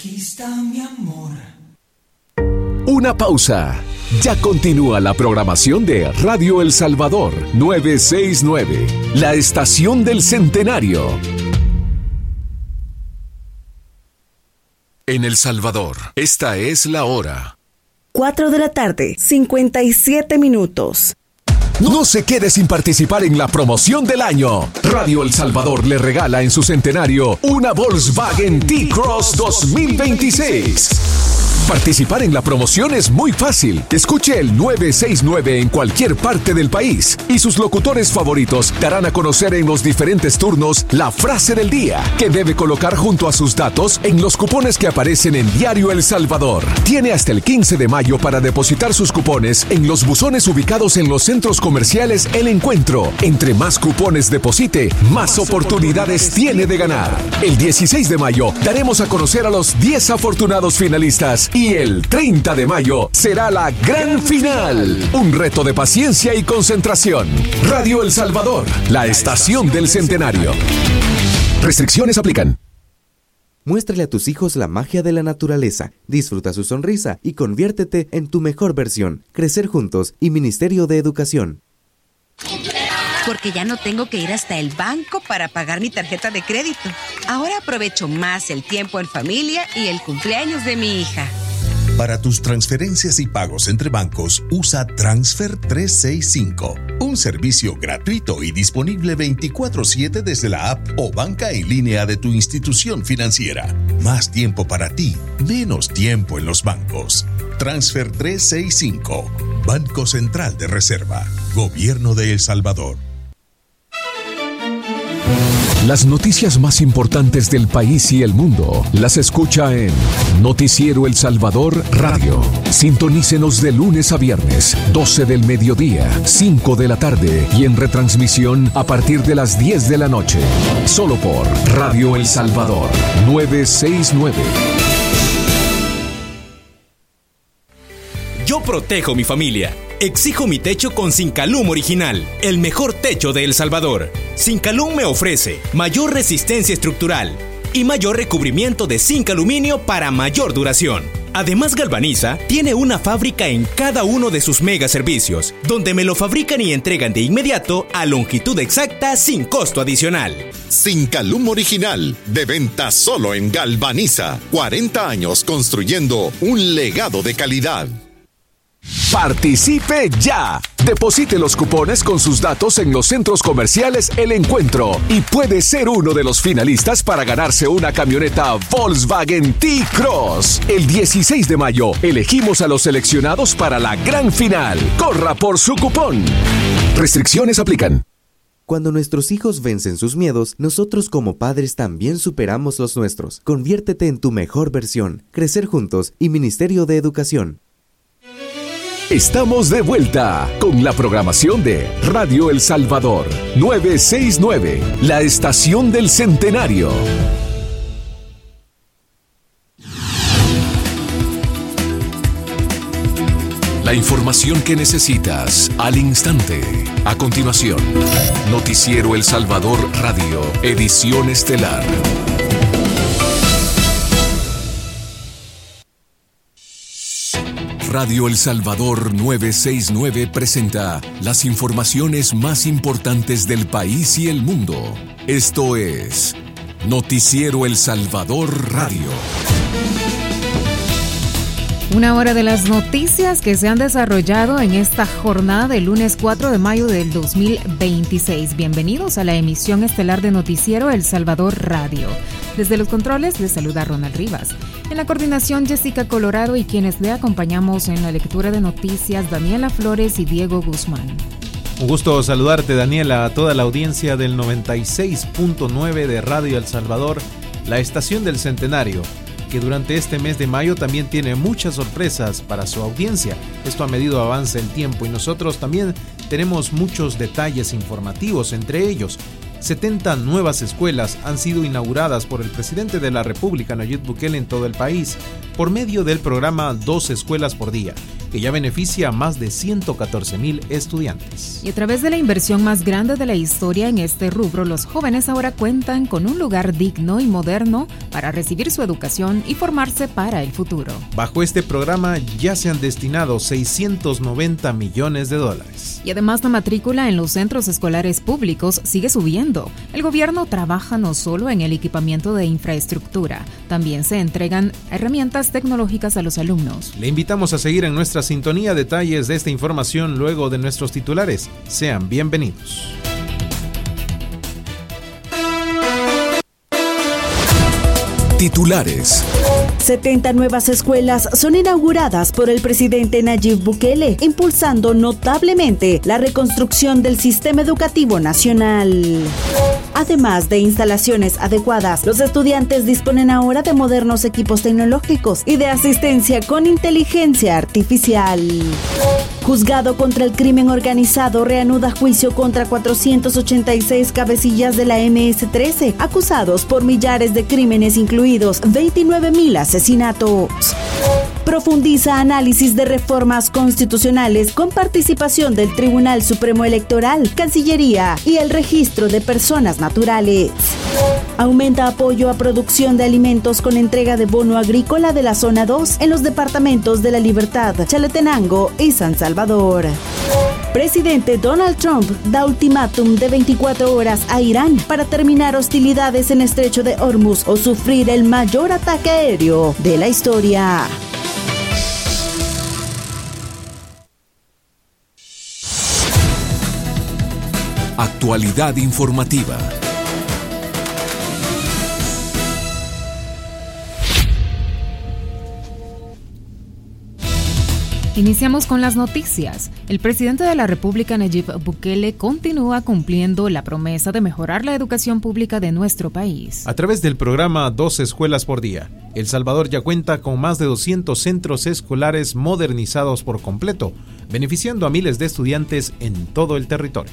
Aquí está mi amor. Una pausa. Ya continúa la programación de Radio El Salvador 969, la estación del centenario. En El Salvador, esta es la hora. 4 de la tarde, 57 minutos. No se quede sin participar en la promoción del año. Radio El Salvador le regala en su centenario una Volkswagen T-Cross 2026. Participar en la promoción es muy fácil. Escuche el 969 en cualquier parte del país y sus locutores favoritos darán a conocer en los diferentes turnos la frase del día que debe colocar junto a sus datos en los cupones que aparecen en Diario El Salvador. Tiene hasta el 15 de mayo para depositar sus cupones en los buzones ubicados en los centros comerciales El Encuentro. Entre más cupones deposite, más oportunidades tiene de ganar. El 16 de mayo daremos a conocer a los 10 afortunados finalistas. Y el 30 de mayo será la gran final. Un reto de paciencia y concentración. Radio El Salvador, la estación del centenario. Restricciones aplican. Muéstrale a tus hijos la magia de la naturaleza, disfruta su sonrisa y conviértete en tu mejor versión. Crecer Juntos y Ministerio de Educación. Porque ya no tengo que ir hasta el banco para pagar mi tarjeta de crédito. Ahora aprovecho más el tiempo en familia y el cumpleaños de mi hija. Para tus transferencias y pagos entre bancos, usa Transfer 365, un servicio gratuito y disponible 24/7 desde la app o banca en línea de tu institución financiera. Más tiempo para ti, menos tiempo en los bancos. Transfer 365, Banco Central de Reserva, Gobierno de El Salvador. Las noticias más importantes del país y el mundo las escucha en Noticiero El Salvador Radio. Sintonícenos de lunes a viernes, 12 del mediodía, 5 de la tarde y en retransmisión a partir de las 10 de la noche. Solo por Radio El Salvador 969. Yo protejo mi familia. Exijo mi techo con Sincalum Original, el mejor techo de El Salvador. Sincalum me ofrece mayor resistencia estructural y mayor recubrimiento de zinc aluminio para mayor duración. Además, Galvaniza tiene una fábrica en cada uno de sus mega servicios, donde me lo fabrican y entregan de inmediato a longitud exacta sin costo adicional. Sincalum Original, de venta solo en Galvaniza. 40 años construyendo un legado de calidad. ¡Participe ya! Deposite los cupones con sus datos en los centros comerciales El Encuentro y puede ser uno de los finalistas para ganarse una camioneta Volkswagen T-Cross. El 16 de mayo elegimos a los seleccionados para la gran final. ¡Corra por su cupón! Restricciones aplican. Cuando nuestros hijos vencen sus miedos, nosotros como padres también superamos los nuestros. Conviértete en tu mejor versión. Crecer Juntos y Ministerio de Educación. Estamos de vuelta con la programación de Radio El Salvador 969, la estación del centenario. La información que necesitas al instante. A continuación, Noticiero El Salvador Radio, edición estelar. Radio El Salvador 969 presenta las informaciones más importantes del país y el mundo. Esto es Noticiero El Salvador Radio. Una hora de las noticias que se han desarrollado en esta jornada del lunes 4 de mayo del 2026. Bienvenidos a la emisión estelar de Noticiero El Salvador Radio. Desde los controles les saluda Ronald Rivas. En la coordinación Jessica Colorado y quienes le acompañamos en la lectura de noticias Daniela Flores y Diego Guzmán. Un gusto saludarte, Daniela, a toda la audiencia del 96.9 de Radio El Salvador, la estación del centenario, que durante este mes de mayo también tiene muchas sorpresas para su audiencia. Esto a medida avance el tiempo y nosotros también tenemos muchos detalles informativos, entre ellos 70 nuevas escuelas han sido inauguradas por el presidente de la República, Nayib Bukele, en todo el país, por medio del programa 2 escuelas por día. que ya beneficia a más de 114,000 estudiantes. Y a través de la inversión más grande de la historia en este rubro, los jóvenes ahora cuentan con un lugar digno y moderno para recibir su educación y formarse para el futuro. Bajo este programa ya se han destinado $690 millones. Y además la matrícula en los centros escolares públicos sigue subiendo. El gobierno trabaja no solo en el equipamiento de infraestructura, también se entregan herramientas tecnológicas a los alumnos. Le invitamos a seguir en nuestra sintonía detalles de esta información luego de nuestros titulares. Sean bienvenidos. Titulares. 70 nuevas escuelas son inauguradas por el presidente Nayib Bukele, impulsando notablemente la reconstrucción del sistema educativo nacional. Además de instalaciones adecuadas, los estudiantes disponen ahora de modernos equipos tecnológicos y de asistencia con inteligencia artificial. Juzgado contra el crimen organizado reanuda juicio contra 486 cabecillas de la MS-13, acusados por millares de crímenes, incluidos 29,000 asesinatos. Profundiza análisis de reformas constitucionales con participación del Tribunal Supremo Electoral, Cancillería y el Registro de Personas Naturales. Aumenta apoyo a producción de alimentos con entrega de bono agrícola de la Zona 2 en los departamentos de La Libertad, Chalatenango y San Salvador. Presidente Donald Trump da ultimátum de 24 horas a Irán para terminar hostilidades en Estrecho de Hormuz o sufrir el mayor ataque aéreo de la historia. Actualidad informativa. Iniciamos con las noticias. El presidente de la República, Nayib Bukele, continúa cumpliendo la promesa de mejorar la educación pública de nuestro país. A través del programa 2 escuelas por día, El Salvador ya cuenta con más de 200 centros escolares modernizados por completo, beneficiando a miles de estudiantes en todo el territorio.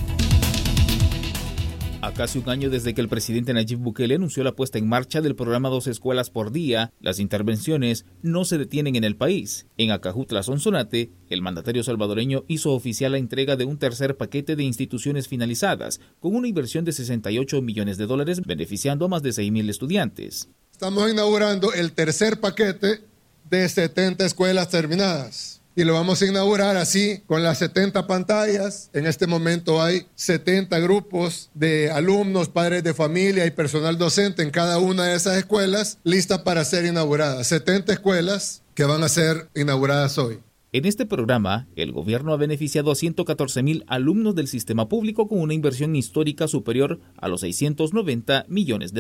A casi un año desde que el presidente Nayib Bukele anunció la puesta en marcha del programa 2 escuelas por día, las intervenciones no se detienen en el país. En Acajutla, Sonsonate, el mandatario salvadoreño hizo oficial la entrega de un tercer paquete de instituciones finalizadas, con una inversión de $68 millones, beneficiando a más de 6,000 estudiantes. Estamos inaugurando el tercer paquete de 70 escuelas terminadas. Y lo vamos a inaugurar así, con las 70 pantallas. En este momento hay 70 grupos de alumnos, padres de familia y personal docente en cada una de esas escuelas, listas para ser inauguradas. 70 escuelas que van a ser inauguradas hoy. En este programa, el gobierno ha beneficiado a 114,000 alumnos del sistema público con una inversión histórica superior a los $690 millones.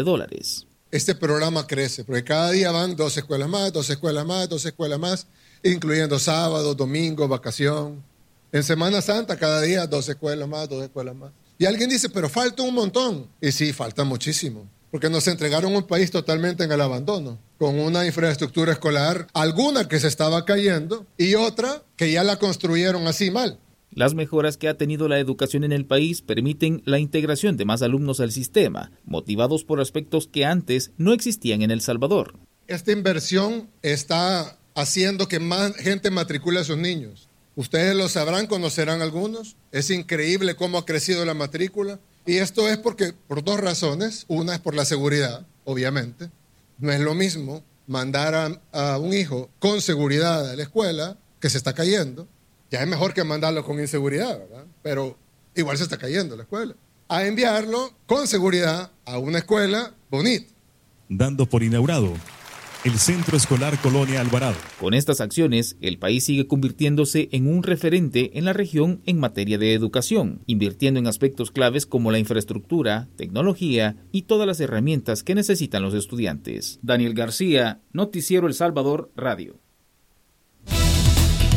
Este programa crece, porque cada día van 2 escuelas más, 2 escuelas más, 2 escuelas más, incluyendo sábado, domingo, vacación. En Semana Santa, cada día 2 escuelas más, 2 escuelas más. Y alguien dice, pero falta un montón. Y sí, falta muchísimo, porque nos entregaron un país totalmente en el abandono, con una infraestructura escolar, alguna que se estaba cayendo y otra que ya la construyeron así mal. Las mejoras que ha tenido la educación en el país permiten la integración de más alumnos al sistema, motivados por aspectos que antes no existían en El Salvador. Esta inversión está haciendo que más gente matricule a sus niños. Ustedes lo sabrán, conocerán algunos. Es increíble cómo ha crecido la matrícula. Y esto es por 2 razones. Una es por la seguridad, obviamente. No es lo mismo mandar a un hijo con seguridad a la escuela que se está cayendo. Ya es mejor que mandarlo con inseguridad, ¿verdad? Pero igual se está cayendo la escuela. A enviarlo con seguridad a una escuela bonita. Dando por inaugurado el Centro Escolar Colonia Alvarado. Con estas acciones, el país sigue convirtiéndose en un referente en la región en materia de educación, invirtiendo en aspectos claves como la infraestructura, tecnología y todas las herramientas que necesitan los estudiantes. Daniel García, Noticiero El Salvador Radio.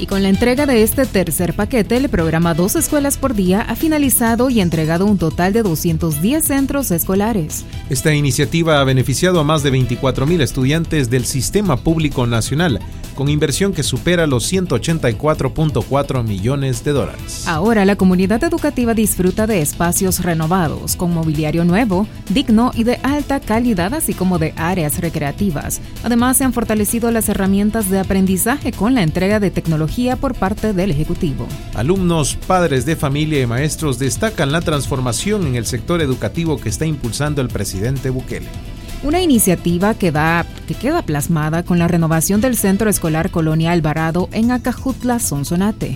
Y con la entrega de este tercer paquete, el programa 2 escuelas por día ha finalizado y entregado un total de 210 centros escolares. Esta iniciativa ha beneficiado a más de 24,000 estudiantes del Sistema Público Nacional, con inversión que supera los $184.4 millones. Ahora la comunidad educativa disfruta de espacios renovados, con mobiliario nuevo, digno y de alta calidad, así como de áreas recreativas. Además, se han fortalecido las herramientas de aprendizaje con la entrega de tecnología por parte del Ejecutivo. Alumnos, padres de familia y maestros destacan la transformación en el sector educativo que está impulsando el presidente Bukele. Una iniciativa que queda plasmada con la renovación del Centro Escolar Colonia Alvarado en Acajutla, Sonsonate.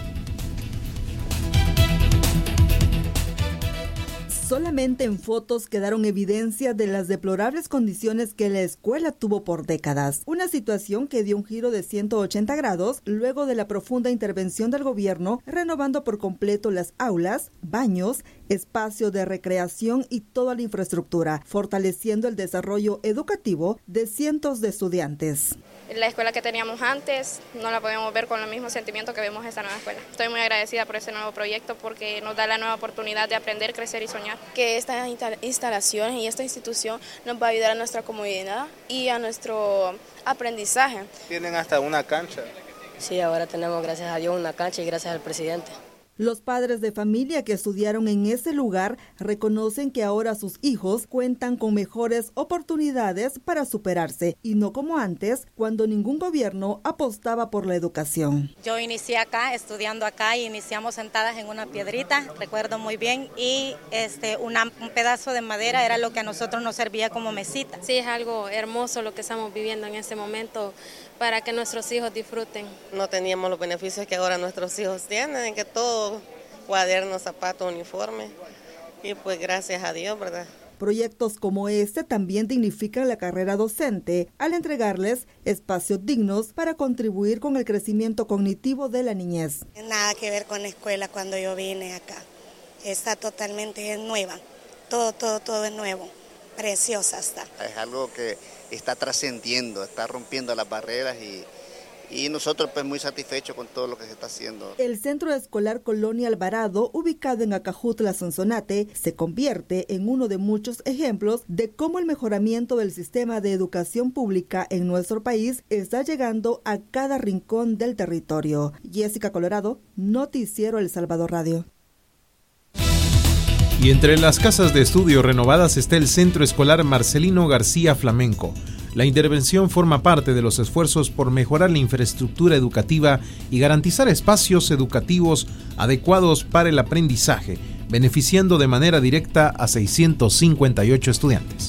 Solamente en fotos quedaron evidencia de las deplorables condiciones que la escuela tuvo por décadas. Una situación que dio un giro de 180 grados luego de la profunda intervención del gobierno, renovando por completo las aulas, baños, espacio de recreación y toda la infraestructura, fortaleciendo el desarrollo educativo de cientos de estudiantes. La escuela que teníamos antes no la podemos ver con el mismo sentimiento que vemos esta nueva escuela. Estoy muy agradecida por ese nuevo proyecto porque nos da la nueva oportunidad de aprender, crecer y soñar. Que esta instalación y esta institución nos va a ayudar a nuestra comunidad y a nuestro aprendizaje. Tienen hasta una cancha. Sí, ahora tenemos, gracias a Dios, una cancha y gracias al presidente. Los padres de familia que estudiaron en ese lugar reconocen que ahora sus hijos cuentan con mejores oportunidades para superarse y no como antes, cuando ningún gobierno apostaba por la educación. Yo inicié acá, estudiando acá, y iniciamos sentadas en una piedrita, recuerdo muy bien, y un pedazo de madera era lo que a nosotros nos servía como mesita. Sí, es algo hermoso lo que estamos viviendo en este momento para que nuestros hijos disfruten. No teníamos los beneficios que ahora nuestros hijos tienen, que todo, cuadernos, zapatos, uniformes, y pues gracias a Dios, ¿verdad? Proyectos como este también dignifican la carrera docente al entregarles espacios dignos para contribuir con el crecimiento cognitivo de la niñez. Nada que ver con la escuela cuando yo vine acá, está totalmente nueva, todo es nuevo. Preciosa está. Es algo que está trascendiendo, está rompiendo las barreras y nosotros pues muy satisfechos con todo lo que se está haciendo. El Centro Escolar Colonia Alvarado, ubicado en Acajutla, Sonsonate, se convierte en uno de muchos ejemplos de cómo el mejoramiento del sistema de educación pública en nuestro país está llegando a cada rincón del territorio. Jessica Colorado, Noticiero El Salvador Radio. Y entre las casas de estudio renovadas está el Centro Escolar Marcelino García Flamenco. La intervención forma parte de los esfuerzos por mejorar la infraestructura educativa y garantizar espacios educativos adecuados para el aprendizaje, beneficiando de manera directa a 658 estudiantes.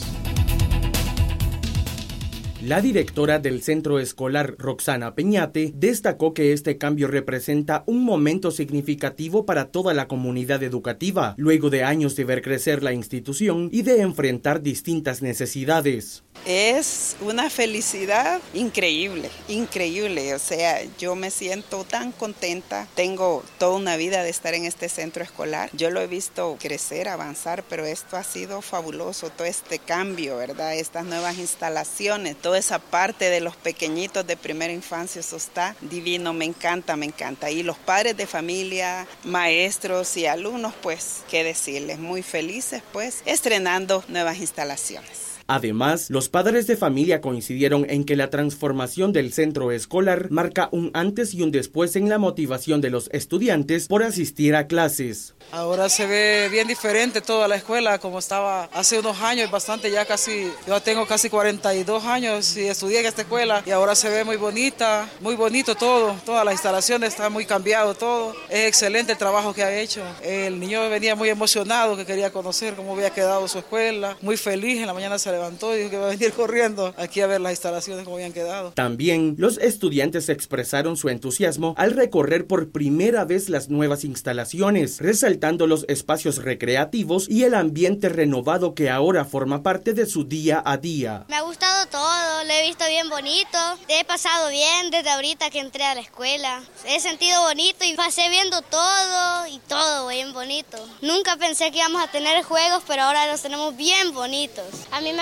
La directora del centro escolar, Roxana Peñate, destacó que este cambio representa un momento significativo para toda la comunidad educativa, luego de años de ver crecer la institución y de enfrentar distintas necesidades. Es una felicidad increíble, o sea, yo me siento tan contenta, tengo toda una vida de estar en este centro escolar, yo lo he visto crecer, avanzar, pero esto ha sido fabuloso, todo este cambio, ¿verdad? Estas nuevas instalaciones, toda esa parte de los pequeñitos de primera infancia, eso está divino, me encanta, y los padres de familia, maestros y alumnos, pues, qué decirles, muy felices, pues, estrenando nuevas instalaciones. Además, los padres de familia coincidieron en que la transformación del centro escolar marca un antes y un después en la motivación de los estudiantes por asistir a clases. Ahora se ve bien diferente toda la escuela como estaba hace unos años, bastante ya casi, yo tengo casi 42 años y estudié en esta escuela y ahora se ve muy bonita, muy bonito todo, todas las instalaciones está muy cambiado todo, es excelente el trabajo que ha hecho. El niño venía muy emocionado que quería conocer cómo había quedado su escuela, muy feliz, en la mañana se levantó y dijo que va a venir corriendo aquí a ver las instalaciones cómo habían quedado. También los estudiantes expresaron su entusiasmo al recorrer por primera vez las nuevas instalaciones, resaltando los espacios recreativos y el ambiente renovado que ahora forma parte de su día a día. Me ha gustado todo, lo he visto bien bonito, he pasado bien desde ahorita que entré a la escuela, he sentido bonito y pasé viendo todo y todo bien bonito. Nunca pensé que íbamos a tener juegos, pero ahora los tenemos bien bonitos. A mí me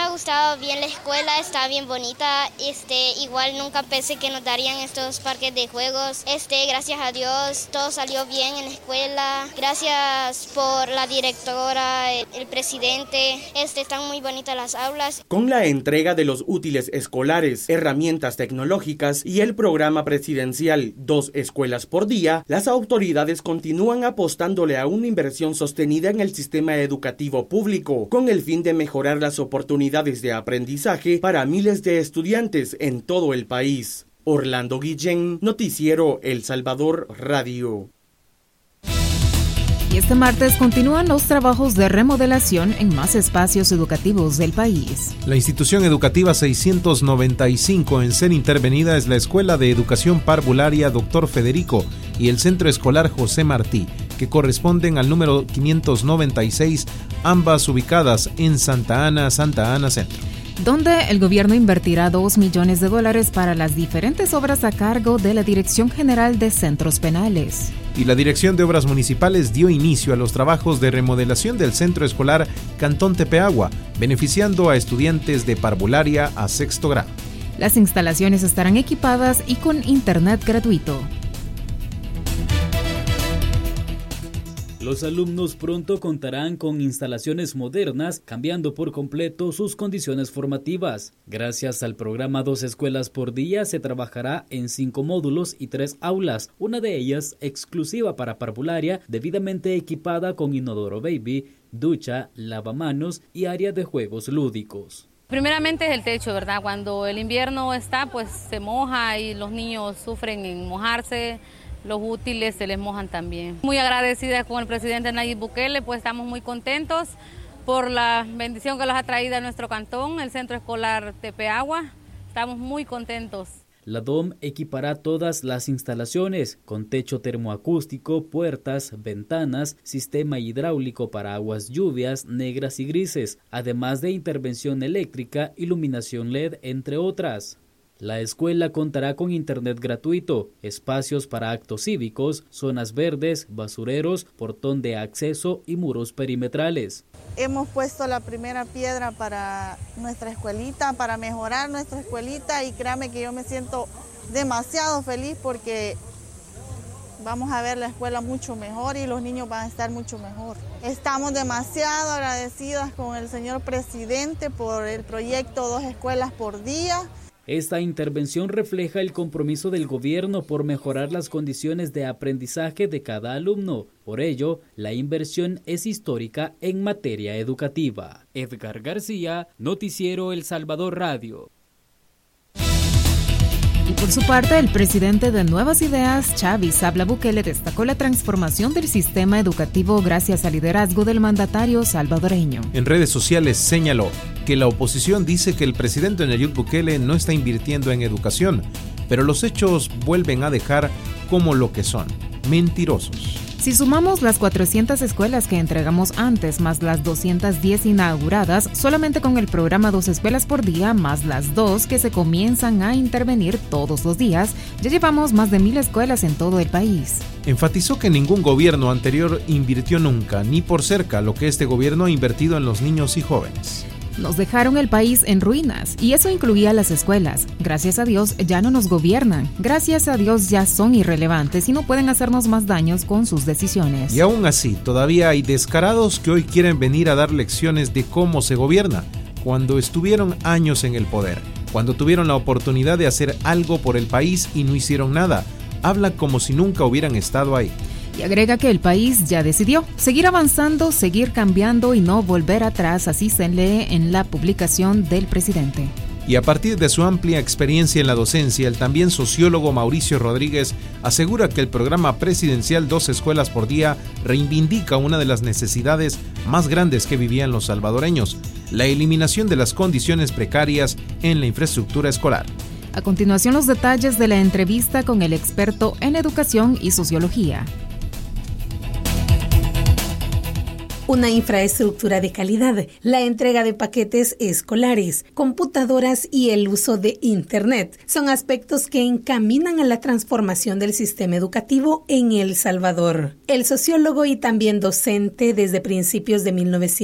ha gustado bien la escuela, está bien bonita. Igual nunca pensé que nos darían estos parques de juegos. Gracias a Dios, todo salió bien en la escuela. Gracias por la directora, el presidente. Están muy bonitas las aulas. Con la entrega de los útiles escolares, herramientas tecnológicas y el programa presidencial 2 escuelas por día, las autoridades continúan apostándole a una inversión sostenida en el sistema educativo público, con el fin de mejorar las oportunidades de aprendizaje para miles de estudiantes en todo el país. Orlando Guillén, Noticiero El Salvador Radio. Y este martes continúan los trabajos de remodelación en más espacios educativos del país. La institución educativa 695 en ser intervenida es la Escuela de Educación Parvularia Dr. Federico y el Centro Escolar José Martí, que corresponden al número 596, ambas ubicadas en Santa Ana Centro, donde el gobierno invertirá $2 millones para las diferentes obras a cargo de la Dirección General de Centros Penales. Y la Dirección de Obras Municipales dio inicio a los trabajos de remodelación del Centro Escolar Cantón Tepeagua, beneficiando a estudiantes de parvularia a 6º grado. Las instalaciones estarán equipadas y con internet gratuito. Los alumnos pronto contarán con instalaciones modernas, cambiando por completo sus condiciones formativas. Gracias al programa 2 escuelas por día, se trabajará en 5 módulos y 3 aulas, una de ellas exclusiva para parvularia, debidamente equipada con inodoro baby, ducha, lavamanos y área de juegos lúdicos. Primeramente es el techo, ¿verdad? Cuando el invierno está, pues se moja y los niños sufren en mojarse. Los útiles se les mojan también. Muy agradecida con el presidente Nayib Bukele, pues estamos muy contentos por la bendición que nos ha traído a nuestro cantón, el Centro Escolar Tepeagua. Estamos muy contentos. La DOM equipará todas las instalaciones con techo termoacústico, puertas, ventanas, sistema hidráulico para aguas lluvias, negras y grises, además de intervención eléctrica, iluminación LED, entre otras. La escuela contará con internet gratuito, espacios para actos cívicos, zonas verdes, basureros, portón de acceso y muros perimetrales. Hemos puesto la primera piedra para nuestra escuelita, para mejorar nuestra escuelita, y créame que yo me siento demasiado feliz porque vamos a ver la escuela mucho mejor y los niños van a estar mucho mejor. Estamos demasiado agradecidas con el señor presidente por el proyecto 2 escuelas por día. Esta intervención refleja el compromiso del gobierno por mejorar las condiciones de aprendizaje de cada alumno. Por ello, la inversión es histórica en materia educativa. Edgar García, Noticiero El Salvador Radio. Y por su parte, el presidente de Nuevas Ideas, Xavi Sabla Bukele, destacó la transformación del sistema educativo gracias al liderazgo del mandatario salvadoreño. En redes sociales señaló que la oposición dice que el presidente Nayib Bukele no está invirtiendo en educación, pero los hechos vuelven a dejar como lo que son, mentirosos. Si sumamos las 400 escuelas que entregamos antes, más las 210 inauguradas, solamente con el programa 2 escuelas por día, más las 2 que se comienzan a intervenir todos los días, ya llevamos más de 1,000 escuelas en todo el país. Enfatizó que ningún gobierno anterior invirtió nunca, ni por cerca, lo que este gobierno ha invertido en los niños y jóvenes. Nos dejaron el país en ruinas, y eso incluía las escuelas. Gracias a Dios ya no nos gobiernan. Gracias a Dios ya son irrelevantes y no pueden hacernos más daños con sus decisiones. Y aún así, todavía hay descarados que hoy quieren venir a dar lecciones de cómo se gobierna, cuando estuvieron años en el poder, cuando tuvieron la oportunidad de hacer algo por el país y no hicieron nada. Habla como si nunca hubieran estado ahí. Y agrega que el país ya decidió seguir avanzando, seguir cambiando y no volver atrás, así se lee en la publicación del presidente. Y a partir de su amplia experiencia en la docencia, el también sociólogo Mauricio Rodríguez asegura que el programa presidencial 2 escuelas por día reivindica una de las necesidades más grandes que vivían los salvadoreños, la eliminación de las condiciones precarias en la infraestructura escolar. A continuación, los detalles de la entrevista con el experto en educación y sociología. Una infraestructura de calidad, la entrega de paquetes escolares, computadoras y el uso de Internet son aspectos que encaminan a la transformación del sistema educativo en El Salvador. El sociólogo y también docente desde principios de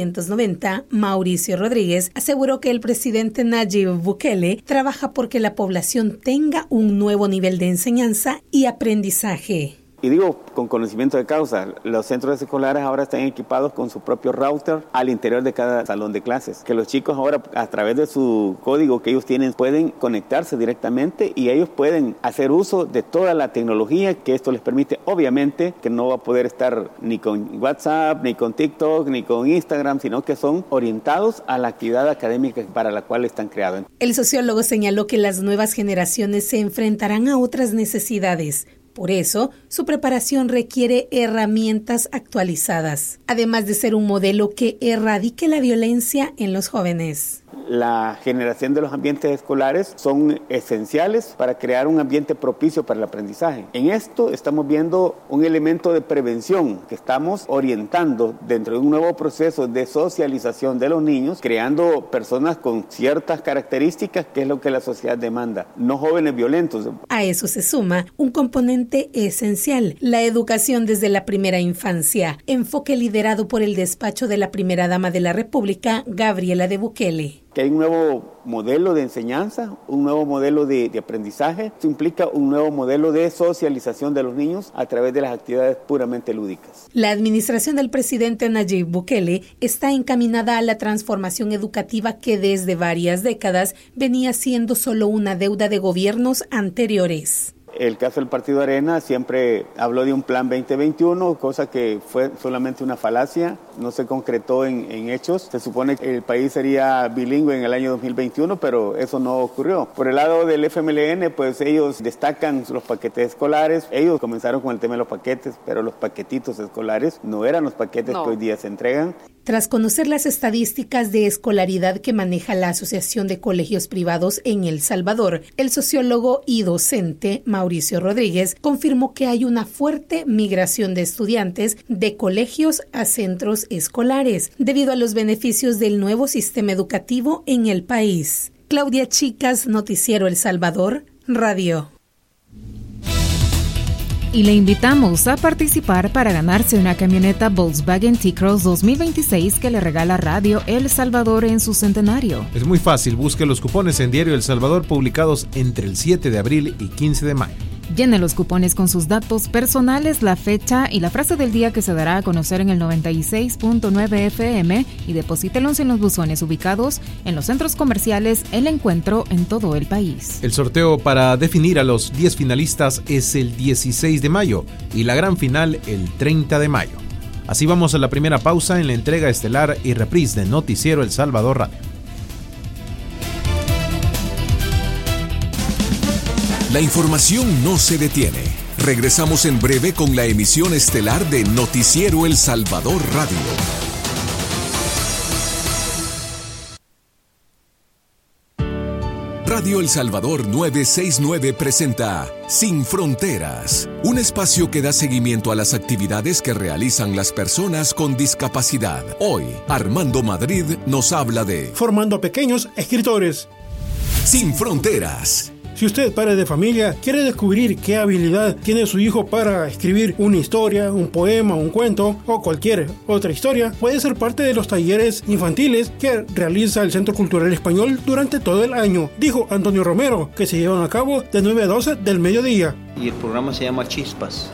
1990, Mauricio Rodríguez, aseguró que el presidente Nayib Bukele trabaja porque la población tenga un nuevo nivel de enseñanza y aprendizaje. Y digo, con conocimiento de causa, los centros escolares ahora están equipados con su propio router al interior de cada salón de clases. Que los chicos ahora, a través de su código que ellos tienen, pueden conectarse directamente y ellos pueden hacer uso de toda la tecnología que esto les permite. Obviamente que no va a poder estar ni con WhatsApp, ni con TikTok, ni con Instagram, sino que son orientados a la actividad académica para la cual están creados. El sociólogo señaló que las nuevas generaciones se enfrentarán a otras necesidades. Por eso, su preparación requiere herramientas actualizadas, además de ser un modelo que erradique la violencia en los jóvenes. La generación de los ambientes escolares son esenciales para crear un ambiente propicio para el aprendizaje. En esto estamos viendo un elemento de prevención que estamos orientando dentro de un nuevo proceso de socialización de los niños, creando personas con ciertas características que es lo que la sociedad demanda, no jóvenes violentos. A eso se suma un componente esencial, la educación desde la primera infancia, enfoque liderado por el despacho de la primera dama de la República, Gabriela de Bukele. Que hay un nuevo modelo de enseñanza, un nuevo modelo de aprendizaje. Esto implica un nuevo modelo de socialización de los niños a través de las actividades puramente lúdicas. La administración del presidente Nayib Bukele está encaminada a la transformación educativa que desde varias décadas venía siendo solo una deuda de gobiernos anteriores. El caso del Partido Arena siempre habló de un plan 2021, cosa que fue solamente una falacia, no se concretó en hechos. Se supone que el país sería bilingüe en el año 2021, pero eso no ocurrió. Por el lado del FMLN, pues ellos destacan los paquetes escolares. Ellos comenzaron con el tema de los paquetes, pero los paquetitos escolares no eran los paquetes que hoy día se entregan. Tras conocer las estadísticas de escolaridad que maneja la Asociación de Colegios Privados en El Salvador, el sociólogo y docente Mauricio Rodríguez confirmó que hay una fuerte migración de estudiantes de colegios a centros escolares, debido a los beneficios del nuevo sistema educativo en el país. Claudia Chicas, Noticiero El Salvador, Radio. Y le invitamos a participar para ganarse una camioneta Volkswagen T-Cross 2026 que le regala Radio El Salvador en su centenario. Es muy fácil, busque los cupones en Diario El Salvador publicados entre el 7 de abril y 15 de mayo. Llene los cupones con sus datos personales, la fecha y la frase del día que se dará a conocer en el 96.9 FM y deposítelos en los buzones ubicados en los centros comerciales El Encuentro en todo el país. El sorteo para definir a los 10 finalistas es el 16 de mayo y la gran final el 30 de mayo. Así vamos a la primera pausa en la entrega estelar y reprise de Noticiero El Salvador Radio. La información no se detiene. Regresamos en breve con la emisión estelar de Noticiero El Salvador Radio. Radio El Salvador 969 presenta Sin Fronteras, un espacio que da seguimiento a las actividades que realizan las personas con discapacidad. Hoy, Armando Madrid nos habla de formando a pequeños escritores. Sin Fronteras. Si usted, padre de familia, quiere descubrir qué habilidad tiene su hijo para escribir una historia, un poema, un cuento o cualquier otra historia, puede ser parte de los talleres infantiles que realiza el Centro Cultural Español durante todo el año, dijo Antonio Romero, que se llevan a cabo de 9 a 12 del mediodía. Y el programa se llama Chispas.